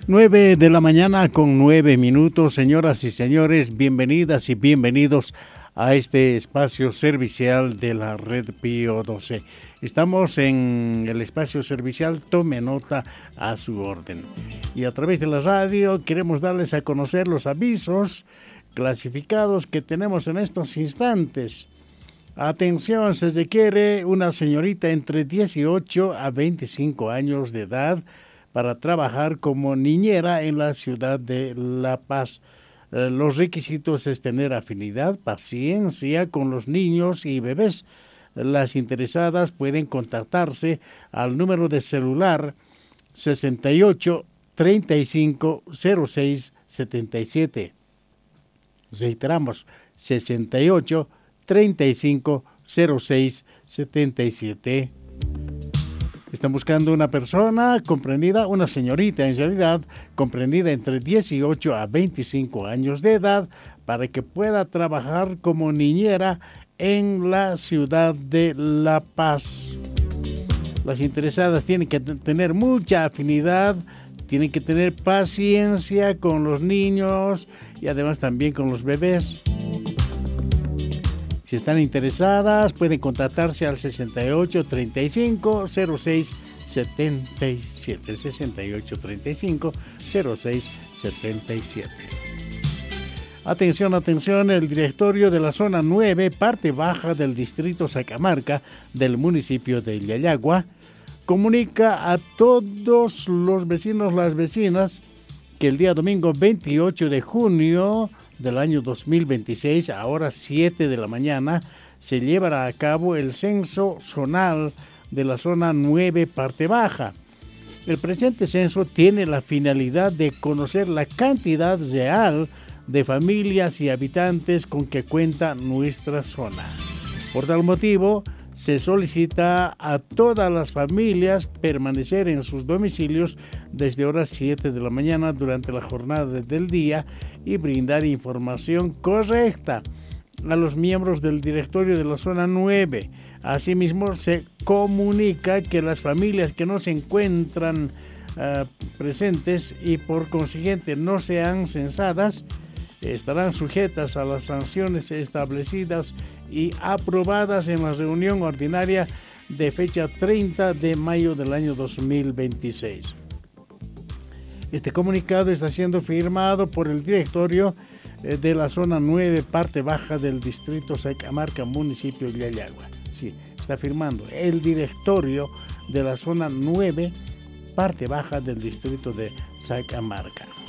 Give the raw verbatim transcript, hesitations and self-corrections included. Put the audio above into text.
Nueve de la mañana con nueve minutos, señoras y señores, bienvenidas y bienvenidos a este espacio servicial de la Red Pío doce. Estamos en el espacio servicial, tome nota a su orden. Y a través de la radio queremos darles a conocer los avisos clasificados que tenemos en estos instantes. Atención, se requiere una señorita entre dieciocho a veinticinco años de edad para trabajar como niñera en la ciudad de La Paz. Eh, los requisitos es tener afinidad, paciencia con los niños y bebés. Las interesadas pueden contactarse al número de celular sesenta y ocho, treinta y cinco, cero seis, setenta y siete. Reiteramos, sesenta y ocho, treinta y cinco, cero seis, setenta y siete. Están buscando una persona comprendida, una señorita en realidad, comprendida entre dieciocho a veinticinco años de edad, para que pueda trabajar como niñera en la ciudad de La Paz. Las interesadas tienen que tener mucha afinidad, tienen que tener paciencia con los niños y además también con los bebés. Si están interesadas, pueden contactarse al sesenta y ocho, treinta y cinco, cero seis, setenta y siete. sesenta y ocho, treinta y cinco, cero seis, setenta y siete. Atención, atención, el directorio de la zona nueve, parte baja del distrito Sacamarca del municipio de Yayagua, comunica a todos los vecinos, las vecinas, que el día domingo veintiocho de junio del año dos mil veintiséis, a horas siete de la mañana, se llevará a cabo el censo zonal de la zona nueve, parte baja. El presente censo tiene la finalidad de conocer la cantidad real de familias y habitantes con que cuenta nuestra zona. Por tal motivo, se solicita a todas las familias permanecer en sus domicilios desde horas siete de la mañana durante la jornada del día y brindar información correcta a los miembros del directorio de la zona nueve. Asimismo, se comunica que las familias que no se encuentran uh, presentes y por consiguiente no sean censadas estarán sujetas a las sanciones establecidas y aprobadas en la reunión ordinaria de fecha treinta de mayo del año dos mil veintiséis. Este comunicado está siendo firmado por el directorio eh, de la zona nueve, parte baja del distrito Sacamarca, municipio de Yayagua. Sí, está firmando el directorio de la zona nueve, parte baja del distrito de Sacamarca.